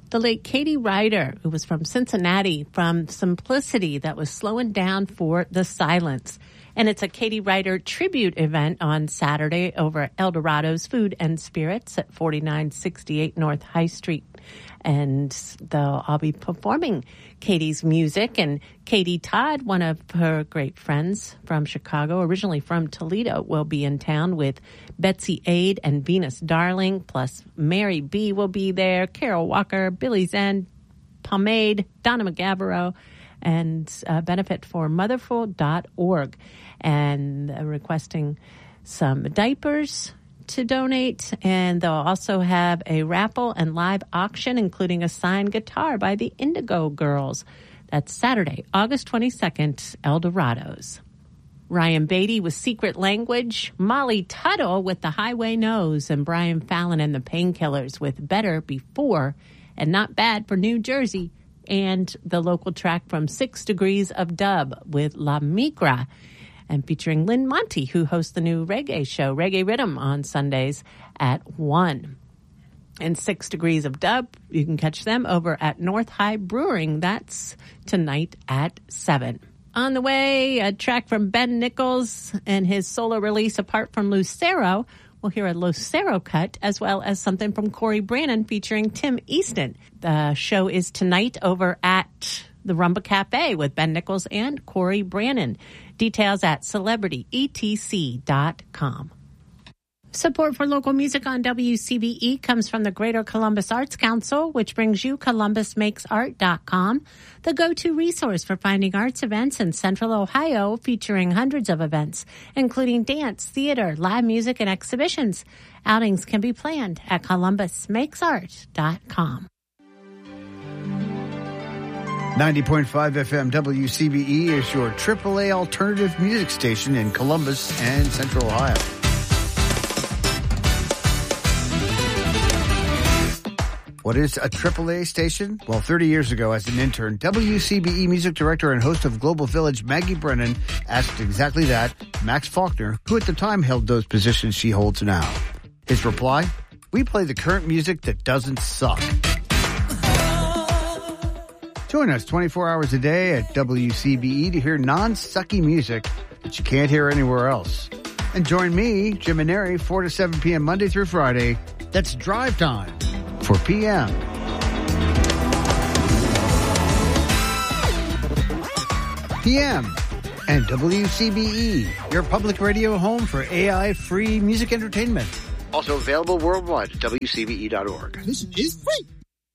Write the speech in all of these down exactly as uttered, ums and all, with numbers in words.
The late Katie Ryder, who was from Cincinnati, from Simplicity, that was slowing down for the silence. And it's a Katie Ryder tribute event on Saturday over at Eldorado's Food and Spirits at forty-nine sixty-eight North High Street. And they'll all be performing Katie's music. And Katie Todd, one of her great friends from Chicago, originally from Toledo, will be in town with Betsy Ade and Venus Darling. Plus Mary B. will be there, Carol Walker, Billy Zen, Pomade, Donna McGavero, and uh, benefit for motherful dot org. And uh, requesting some diapers to donate, and they'll also have a raffle and live auction, including a signed guitar by the Indigo Girls. That's Saturday, August twenty-second, Eldorado's. Ryan Beatty with Secret Language, Molly Tuttle with The Highway Nose, and Brian Fallon and the Painkillers with Better Before and Not Bad for New Jersey, and the local track from Six Degrees of Dub with La Migra, and featuring Lynn Monty, who hosts the new reggae show, Reggae Rhythm, on Sundays at one. And Six Degrees of Dub, you can catch them over at North High Brewing. That's tonight at seven. On the way, a track from Ben Nichols and his solo release, Apart from Lucero. We'll hear a Lucero cut, as well as something from Corey Brannon featuring Tim Easton. The show is tonight over at the Rumba Cafe with Ben Nichols and Corey Brannon. Details at celebrity e t c dot com. Support for local music on W C B E comes from the Greater Columbus Arts Council, which brings you columbus makes art dot com, the go-to resource for finding arts events in Central Ohio, featuring hundreds of events, including dance, theater, live music, and exhibitions. Outings can be planned at columbus makes art dot com. ninety point five F M W C B E is your triple A alternative music station in Columbus and Central Ohio. What is a triple A station? Well, thirty years ago, as an intern, W C B E music director and host of Global Village, Maggie Brennan, asked exactly that Max Faulkner, who at the time held those positions she holds now. His reply? We play the current music that doesn't suck. Join us twenty-four hours a day at W C B E to hear non-sucky music that you can't hear anywhere else. And join me, Jim and Neri, four to seven p.m. Monday through Friday. That's drive time for P M. P M and W C B E, your public radio home for A I-free music entertainment. Also available worldwide at W C B E dot org. This is free.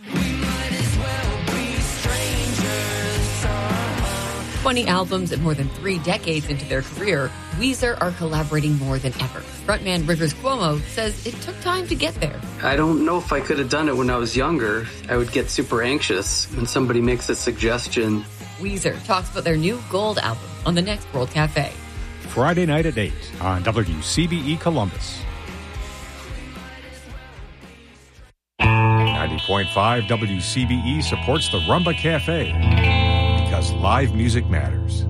twenty albums and more than three decades into their career, Weezer are collaborating more than ever. Frontman Rivers Cuomo says it took time to get there. I don't know if I could have done it when I was younger. I would get super anxious when somebody makes a suggestion. Weezer talks about their new Gold album on the next World Cafe. Friday night at eight on W C B E Columbus. ninety point five W C B E supports the Rumba Cafe because live music matters.